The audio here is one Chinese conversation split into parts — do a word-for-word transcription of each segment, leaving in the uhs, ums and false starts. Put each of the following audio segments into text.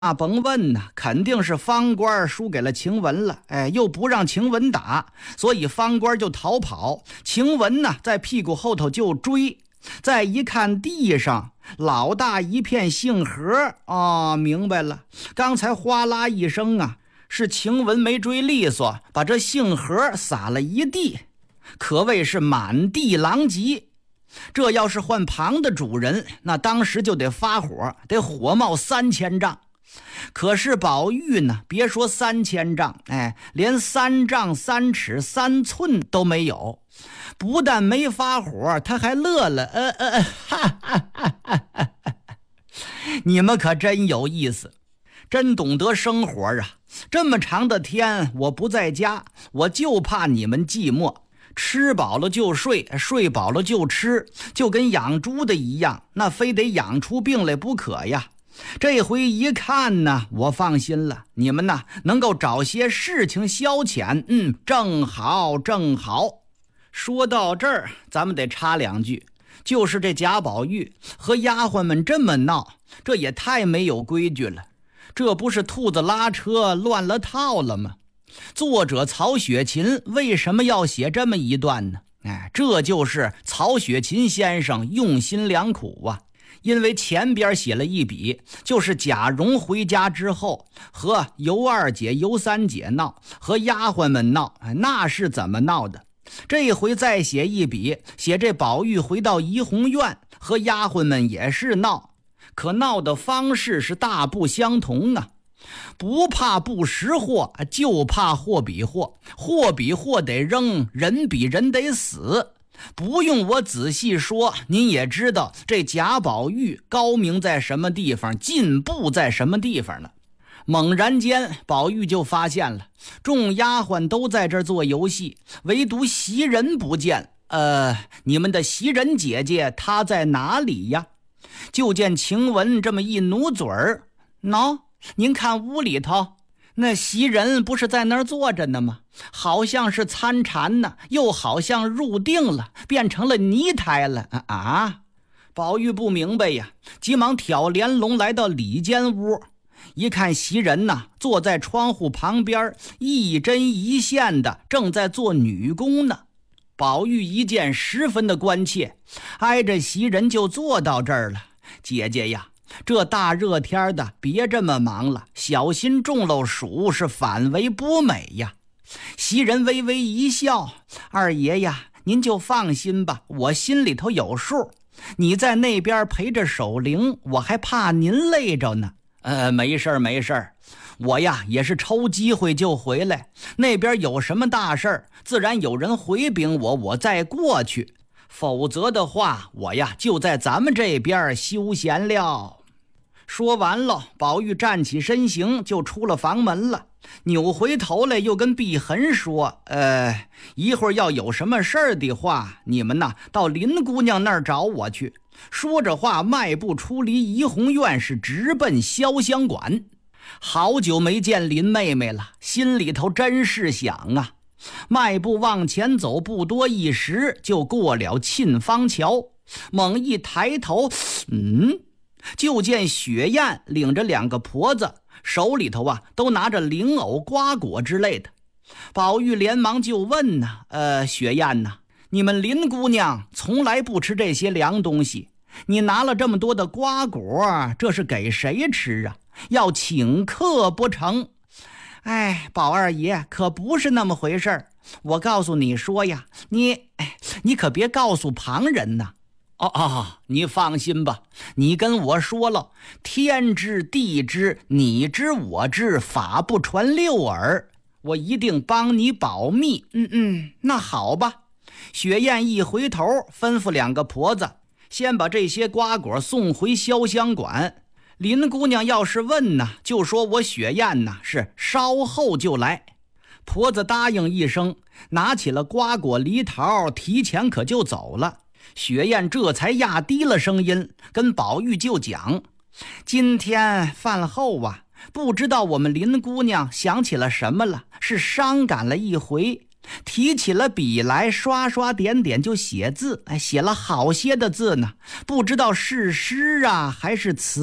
那甭问呢，肯定是方官输给了晴雯了，哎，又不让晴雯打，所以方官就逃跑。晴雯呢，在屁股后头就追，再一看地上老大一片杏核，哦，明白了，刚才哗啦一声啊，是晴雯没追利索，把这杏核撒了一地，可谓是满地狼藉。这要是换旁的主人，那当时就得发火，得火冒三千丈。可是宝玉呢，别说三千丈，哎，连三丈三尺三寸都没有。不但没发火，他还乐了，呃呃，哈哈哈哈哈！你们可真有意思，真懂得生活啊！这么长的天我不在家，我就怕你们寂寞。吃饱了就睡，睡饱了就吃，就跟养猪的一样，那非得养出病来不可呀。这回一看呢，我放心了，你们呢能够找些事情消遣，嗯，正好正好。说到这儿，咱们得插两句，就是这贾宝玉和丫鬟们这么闹，这也太没有规矩了，这不是兔子拉车乱了套了吗？作者曹雪芹为什么要写这么一段呢？哎，这就是曹雪芹先生用心良苦啊。因为前边写了一笔，就是贾蓉回家之后和尤二姐尤三姐闹，和丫鬟们闹，那是怎么闹的。这回再写一笔，写这宝玉回到怡红院和丫鬟们也是闹，可闹的方式是大不相同啊。不怕不识货，就怕货比货，货比货得扔，人比人得死。不用我仔细说，您也知道这贾宝玉高明在什么地方，进步在什么地方了。猛然间宝玉就发现了，众丫鬟都在这儿做游戏，唯独袭人不见。呃，你们的袭人姐姐她在哪里呀？就见晴雯这么一努嘴儿，喏，您看屋里头那袭人不是在那儿坐着呢吗？好像是参禅呢，又好像入定了，变成了泥胎了啊！啊宝玉不明白呀，急忙挑帘笼来到里间屋，一看袭人呐，坐在窗户旁边，一针一线的正在做女工呢。宝玉一见十分的关切，挨着袭人就坐到这儿了。姐姐呀，这大热天的别这么忙了，小心中了暑是反为不美呀。袭人微微一笑，二爷呀，您就放心吧，我心里头有数，你在那边陪着守灵，我还怕您累着呢。呃，没事儿没事儿，我呀也是抽机会就回来，那边有什么大事儿，自然有人回禀我，我再过去，否则的话，我呀就在咱们这边休闲了。说完了，宝玉站起身形就出了房门了，扭回头来又跟碧痕说，呃，一会儿要有什么事儿的话，你们呐到林姑娘那儿找我去。说着话，迈步出离怡红院，是直奔潇湘馆。好久没见林妹妹了，心里头真是想啊。迈步往前走，不多一时就过了沁芳桥，猛一抬头，嗯，就见雪雁领着两个婆子，手里头啊都拿着灵藕瓜果之类的。宝玉连忙就问呢、啊，呃，雪雁呢、啊，你们林姑娘从来不吃这些凉东西，你拿了这么多的瓜果，这是给谁吃啊？要请客不成？哎，宝二爷可不是那么回事儿，我告诉你说呀，你哎，你可别告诉旁人呐。哦哦，你放心吧，你跟我说了，天知地知，你知我知，法不传六耳，我一定帮你保密。嗯嗯，那好吧。雪雁一回头，吩咐两个婆子，先把这些瓜果送回潇湘馆。林姑娘要是问呢，就说我雪雁呢是稍后就来。婆子答应一声，拿起了瓜果梨桃，提前可就走了。雪雁这才压低了声音跟宝玉就讲，今天饭后啊，不知道我们林姑娘想起了什么了，是伤感了一回，提起了笔来，刷刷点点就写字，哎，写了好些的字呢，不知道是诗啊还是词。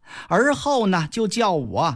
而后呢就叫我